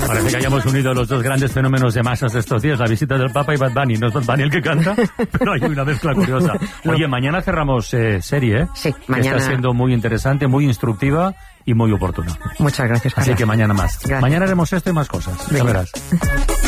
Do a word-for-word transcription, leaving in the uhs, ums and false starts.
Parece que hayamos unido los dos grandes fenómenos de masas de estos días, la visita del Papa y Bad Bunny. No es Bad Bunny el que canta, pero hay una mezcla curiosa. Oye, mañana cerramos eh, serie, ¿eh? Sí, que mañana. está siendo muy interesante, muy instructiva y muy oportuna. Muchas gracias, Carlos. Así que mañana más. Gracias. Mañana haremos esto y más cosas. Ya verás.